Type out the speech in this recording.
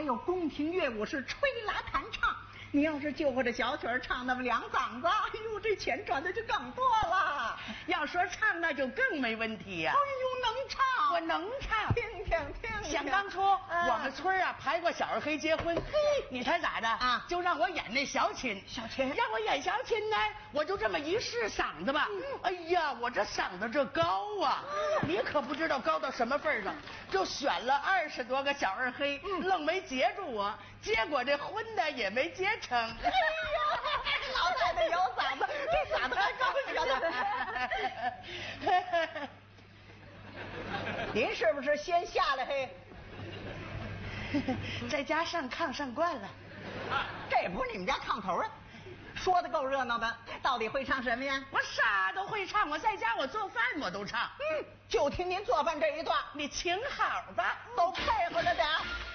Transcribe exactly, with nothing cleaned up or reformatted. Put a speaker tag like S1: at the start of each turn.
S1: 有宫廷乐舞是吹拉弹唱。你要是就会这小曲儿唱那么两嗓子，哎呦，这钱赚的就更多了。
S2: 要说唱那就更没问题呀、啊。
S1: 哎呦，能唱，
S2: 我能唱，
S1: 听听听听。
S2: 想当初、啊、我们村啊排过小二黑结婚，嘿，你猜咋的啊？就让我演那小琴，
S1: 小琴
S2: 让我演小琴呢，我就这么一试嗓子吧，嗯、哎呀，我这嗓子这高啊，嗯、你可不知道高到什么份上，就选了二十多个小二黑，嗯、愣没接住我，结果这婚呢也没结成。哎呀，
S1: 老太太有嗓子，这嗓子还高呢。您是不是先下来嘿？
S2: 在家上炕上惯了，
S1: 这不是你们家炕头啊？说的够热闹的，到底会唱什么呀？
S2: 我啥都会唱，我在家我做饭我都唱。
S1: 嗯，就听您做饭这一段，
S2: 你请好吧，
S1: 都配合着点。